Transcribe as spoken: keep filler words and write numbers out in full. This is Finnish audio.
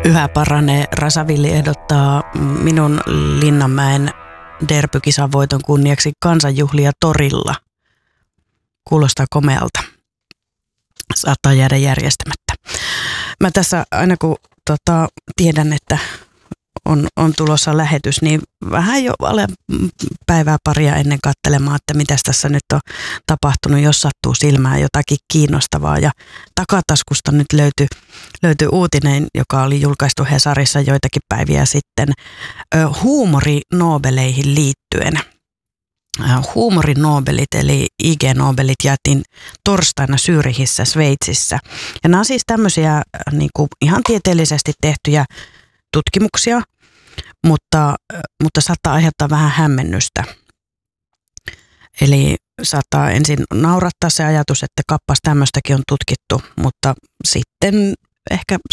Yhä paranee. Rasavilli ehdottaa minun Linnanmäen derbykisan voiton kunniaksi kansanjuhlia torilla. Kuulostaa komealta. Saattaa jäädä järjestämättä. Mä tässä aina kun tota, tiedän, että on, on tulossa lähetys, niin vähän jo olen päivää paria ennen katselemaan, että mitäs tässä nyt on tapahtunut, jos sattuu silmään jotakin kiinnostavaa. Ja takataskusta nyt löytyi, löytyi uutinen, joka oli julkaistu Hesarissa joitakin päiviä sitten, huumorinobeleihin liittyen. Huumorinobelit eli I G-nobelit jaettiin torstaina Zyrihissä, Sveitsissä. Ja nämä on siis tämmöisiä niin kuin ihan tieteellisesti tehtyjä tutkimuksia, mutta, mutta saattaa aiheuttaa vähän hämmennystä. Eli saattaa ensin naurattaa se ajatus, että kappas tämmöistäkin on tutkittu, mutta sitten ehkä